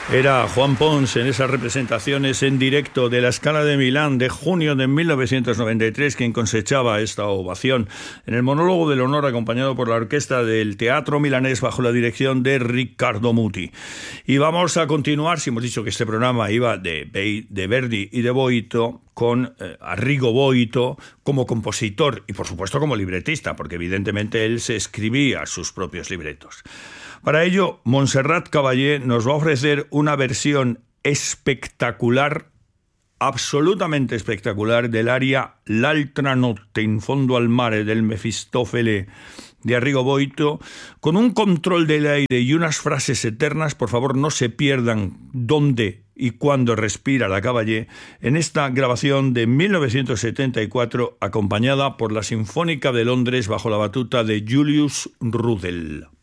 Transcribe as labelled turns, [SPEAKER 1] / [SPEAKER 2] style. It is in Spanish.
[SPEAKER 1] Era Juan Pons en esas representaciones en directo de la Scala de Milán de junio de 1993 quien cosechaba esta ovación en el monólogo del honor acompañado por la orquesta del Teatro Milanés bajo la dirección de Riccardo Muti. Y vamos a continuar, si hemos dicho que este programa iba de Verdi y de Boito, con Arrigo Boito como compositor y por supuesto como libretista, porque evidentemente él se escribía sus propios libretos. Para ello, Montserrat Caballé nos va a ofrecer una versión espectacular, absolutamente espectacular, del aria L'altra notte in fondo al mare del Mefistófele de Arrigo Boito, con un control del aire y unas frases eternas. Por favor, no se pierdan dónde y cuándo respira la Caballé en esta grabación de 1974, acompañada por la Sinfónica de Londres bajo la batuta de Julius Rudel.